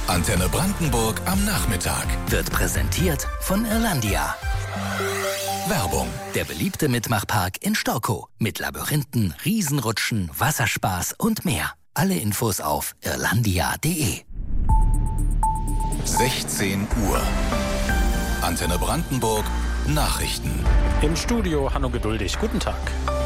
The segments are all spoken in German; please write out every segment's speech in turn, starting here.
Antenne Brandenburg am Nachmittag wird präsentiert von Irlandia. Werbung. Der beliebte Mitmachpark in Storkow mit Labyrinthen, Riesenrutschen, Wasserspaß und mehr. Alle Infos auf irlandia.de. 16 Uhr. Antenne Brandenburg Nachrichten. Im Studio Hanno Geduldig. Guten Tag.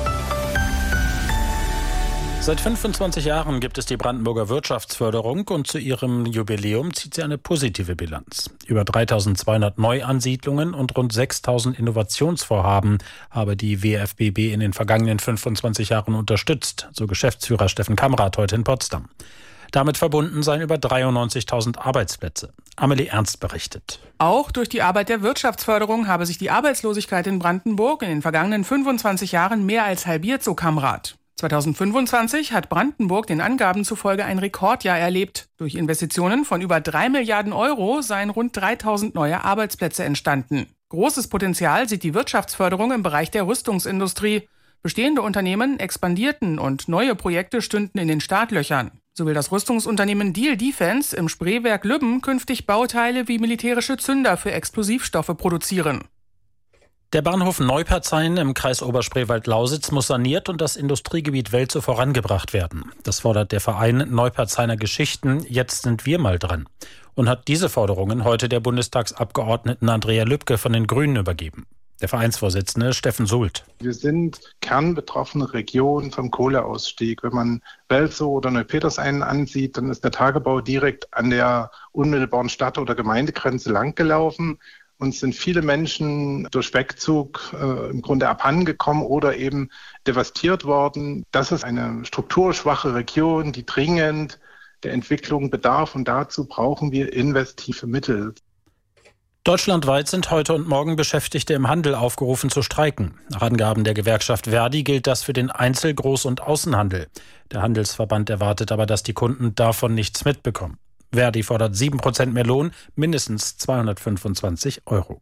Seit 25 Jahren gibt es die Brandenburger Wirtschaftsförderung und zu ihrem Jubiläum zieht sie eine positive Bilanz. Über 3.200 Neuansiedlungen und rund 6.000 Innovationsvorhaben habe die WFBB in den vergangenen 25 Jahren unterstützt, so Geschäftsführer Steffen Kamrath heute in Potsdam. Damit verbunden seien über 93.000 Arbeitsplätze. Amelie Ernst berichtet. Auch durch die Arbeit der Wirtschaftsförderung habe sich die Arbeitslosigkeit in Brandenburg in den vergangenen 25 Jahren mehr als halbiert, so Kamrath. 2025 hat Brandenburg den Angaben zufolge ein Rekordjahr erlebt. Durch Investitionen von über 3 Milliarden Euro seien rund 3.000 neue Arbeitsplätze entstanden. Großes Potenzial sieht die Wirtschaftsförderung im Bereich der Rüstungsindustrie. Bestehende Unternehmen expandierten und neue Projekte stünden in den Startlöchern. So will das Rüstungsunternehmen Diehl Defense im Spreewerk Lübben künftig Bauteile wie militärische Zünder für Explosivstoffe produzieren. Der Bahnhof Neuperzhain im Kreis Oberspreewald-Lausitz muss saniert und das Industriegebiet Welzow vorangebracht werden. Das fordert der Verein Neuperzhainer Geschichten. Jetzt sind wir mal dran. Und hat diese Forderungen heute der Bundestagsabgeordneten Andrea Lübke von den Grünen übergeben. Der Vereinsvorsitzende Steffen Sult. Wir sind kernbetroffene Region vom Kohleausstieg. Wenn man Welzow oder Neupetershain ansieht, dann ist der Tagebau direkt an der unmittelbaren Stadt- oder Gemeindegrenze langgelaufen. Uns sind viele Menschen durch Wegzug im Grunde abhandengekommen oder eben devastiert worden. Das ist eine strukturschwache Region, die dringend der Entwicklung bedarf. Und dazu brauchen wir investive Mittel. Deutschlandweit sind heute und morgen Beschäftigte im Handel aufgerufen zu streiken. Nach Angaben der Gewerkschaft Verdi gilt das für den Einzel-, Groß- und Außenhandel. Der Handelsverband erwartet aber, dass die Kunden davon nichts mitbekommen. Verdi fordert 7% mehr Lohn, mindestens 225 €.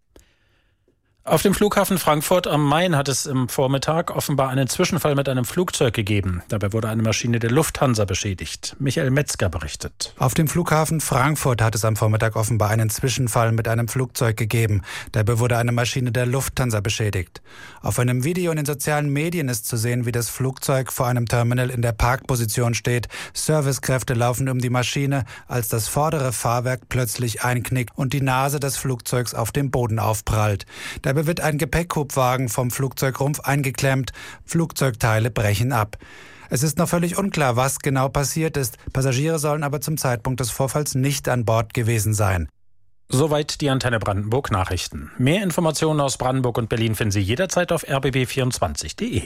Auf dem Flughafen Frankfurt am Main hat es im Vormittag offenbar einen Zwischenfall mit einem Flugzeug gegeben. Dabei wurde eine Maschine der Lufthansa beschädigt. Michael Metzger berichtet. Auf dem Flughafen Frankfurt hat es am Vormittag offenbar einen Zwischenfall mit einem Flugzeug gegeben. Dabei wurde eine Maschine der Lufthansa beschädigt. Auf einem Video in den sozialen Medien ist zu sehen, wie das Flugzeug vor einem Terminal in der Parkposition steht. Servicekräfte laufen um die Maschine, als das vordere Fahrwerk plötzlich einknickt und die Nase des Flugzeugs auf dem Boden aufprallt. Dabei wird ein Gepäckhubwagen vom Flugzeugrumpf eingeklemmt. Flugzeugteile brechen ab. Es ist noch völlig unklar, was genau passiert ist. Passagiere sollen aber zum Zeitpunkt des Vorfalls nicht an Bord gewesen sein. Soweit die Antenne Brandenburg Nachrichten. Mehr Informationen aus Brandenburg und Berlin finden Sie jederzeit auf rbb24.de.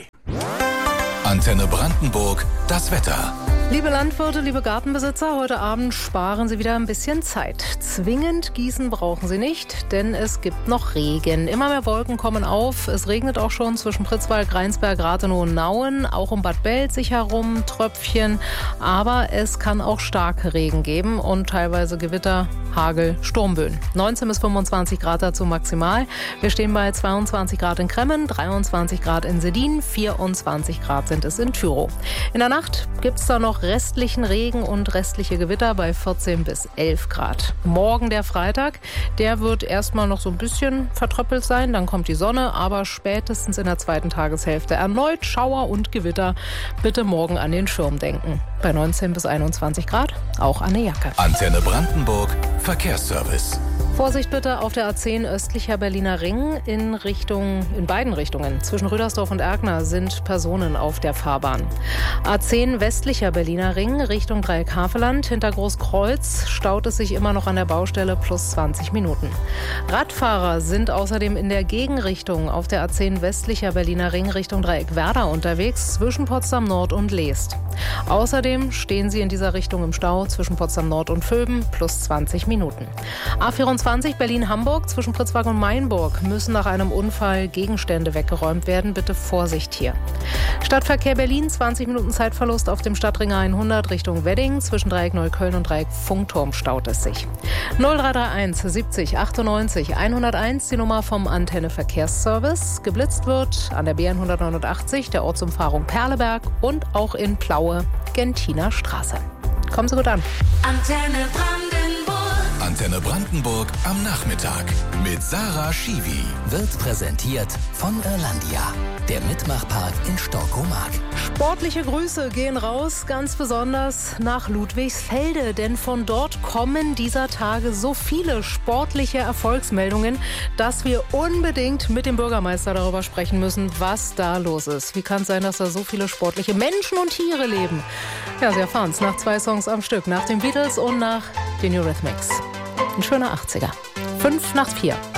Antenne Brandenburg, das Wetter. Liebe Landwirte, liebe Gartenbesitzer, heute Abend sparen Sie wieder ein bisschen Zeit. Zwingend gießen brauchen Sie nicht, denn es gibt noch Regen. Immer mehr Wolken kommen auf. Es regnet auch schon zwischen Pritzwalk, Rheinsberg, Rathenow und Nauen. Auch um Bad Belzig herum Tröpfchen. Aber es kann auch starke Regen geben und teilweise Gewitter, Hagel, Sturmböen. 19 bis 25 Grad dazu maximal. Wir stehen bei 22 Grad in Kremmen, 23 Grad in Sedin, 24 Grad sind es in Tyrow. In der Nacht gibt es da noch restlichen Regen und restliche Gewitter bei 14 bis 11 Grad. Morgen der Freitag, der wird erstmal noch so ein bisschen vertröppelt sein, dann kommt die Sonne, aber spätestens in der zweiten Tageshälfte erneut Schauer und Gewitter. Bitte morgen an den Schirm denken. Bei 19 bis 21 Grad auch an eine Jacke. Antenne Brandenburg, Verkehrsservice. Vorsicht bitte auf der A10 östlicher Berliner Ring in beiden Richtungen. Zwischen Rüdersdorf und Erkner sind Personen auf der Fahrbahn. A10 westlicher Berliner Ring Richtung Dreieck Havelland. Hinter Großkreuz staut es sich immer noch an der Baustelle plus 20 Minuten. Radfahrer sind außerdem in der Gegenrichtung auf der A10 westlicher Berliner Ring Richtung Dreieck Werder unterwegs zwischen Potsdam Nord und Leest. Außerdem stehen sie in dieser Richtung im Stau zwischen Potsdam Nord und Vöben plus 20 Minuten. A24 Berlin-Hamburg zwischen Pritzwalk und Mainburg müssen nach einem Unfall Gegenstände weggeräumt werden. Bitte Vorsicht hier. Stadtverkehr Berlin, 20 Minuten Zeitverlust auf dem Stadtring 100 Richtung Wedding. Zwischen Dreieck Neukölln und Dreieck Funkturm staut es sich. 0331 70 98 101, die Nummer vom Antenne Verkehrsservice. Geblitzt wird an der B189, der Ortsumfahrung Perleberg und auch in Plaue, Gentiner Straße. Kommen Sie gut an. Antenne Brandenburg. Antenne Brandenburg am Nachmittag mit Sarah Schiwi. Wird präsentiert von Irlandia, der Mitmachpark in Stockomark. Sportliche Grüße gehen raus, ganz besonders nach Ludwigsfelde, denn von dort kommen dieser Tage so viele sportliche Erfolgsmeldungen, dass wir unbedingt mit dem Bürgermeister darüber sprechen müssen, was da los ist. Wie kann es sein, dass da so viele sportliche Menschen und Tiere leben? Ja, Sie erfahren es nach 2 Songs am Stück, nach den Beatles und nach den Eurythmics. Ein schöner 80er. 5 nach 4.